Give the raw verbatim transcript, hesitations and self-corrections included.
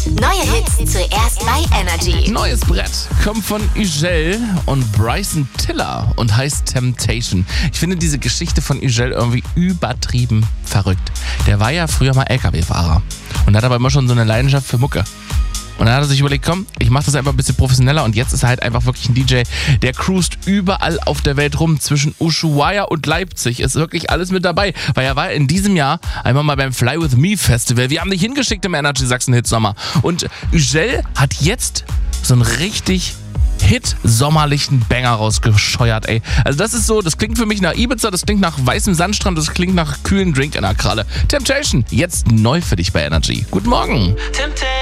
Neue Hits zuerst bei Energy. Neues Brett kommt von Ugel und Bryson Tiller und heißt Temptation. Ich finde diese Geschichte von Ugel irgendwie übertrieben verrückt. Der war ja früher mal L K W-Fahrer und hat aber immer schon so eine Leidenschaft für Mucke. Und dann hat er sich überlegt, komm, ich mache das einfach ein bisschen professioneller und jetzt ist er halt einfach wirklich ein D J, der cruist überall auf der Welt rum. Zwischen Ushuaia und Leipzig ist wirklich alles mit dabei, weil er war in diesem Jahr einmal mal beim Fly With Me Festival. Wir haben dich hingeschickt im Energy Sachsen Hit Sommer. Und Ugel hat jetzt so einen richtig Hit sommerlichen Banger rausgescheuert, ey. Also das ist so, das klingt für mich nach Ibiza, das klingt nach weißem Sandstrand, das klingt nach kühlen Drink in der Kralle. Temptation, jetzt neu für dich bei Energy. Guten Morgen. Temptation.